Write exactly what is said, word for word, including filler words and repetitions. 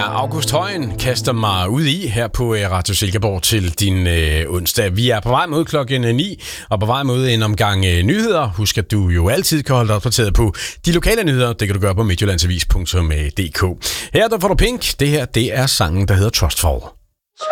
August Højen kaster mig ud i her på Radio Silkeborg til din øh, onsdag. Vi er på vej mod klokken ni og på vej mod en omgang øh, nyheder. Husk, at du jo altid kan holde dig opdateret på de lokale nyheder. Det kan du gøre på midtjyllandsavis punktum d k. Her der får du Pink. Det her, det er sangen, der hedder Trustfall.